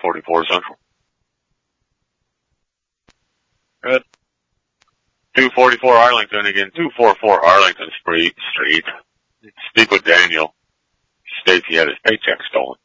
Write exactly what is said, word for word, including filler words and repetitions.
forty-four Central. Good. two forty-four Arlington again, two forty-four Arlington Street. Street. Speak with Daniel. States he had his paycheck stolen.